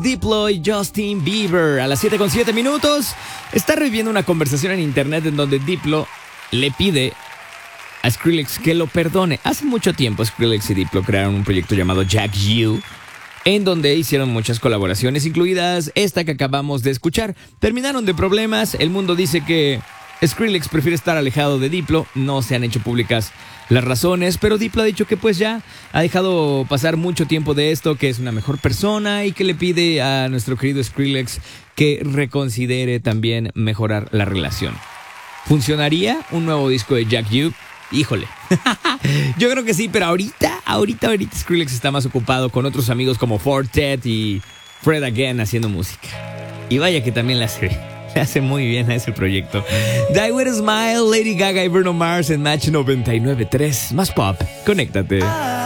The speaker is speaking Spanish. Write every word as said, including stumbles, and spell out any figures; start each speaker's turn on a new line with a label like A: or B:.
A: Diplo y Justin Bieber. A las siete con siete minutos, está reviviendo una conversación en internet en donde Diplo le pide a Skrillex que lo perdone. Hace mucho tiempo Skrillex y Diplo crearon un proyecto llamado Jack U, en donde hicieron muchas colaboraciones, incluidas esta que acabamos de escuchar. Terminaron de problemas, el mundo dice que Skrillex prefiere estar alejado de Diplo, no se han hecho públicas las razones, pero Diplo ha dicho que pues ya ha dejado pasar mucho tiempo de esto, que es una mejor persona y que le pide a nuestro querido Skrillex que reconsidere también mejorar la relación. ¿Funcionaría un nuevo disco de Jack U? Híjole, yo creo que sí, pero ahorita, ahorita, ahorita Skrillex está más ocupado con otros amigos como Fortet y Fred Again haciendo música. Y vaya que también la hace, le hace muy bien a ese proyecto. Die With A Smile, Lady Gaga y Bruno Mars en Match noventa y nueve punto tres. Más pop, conéctate.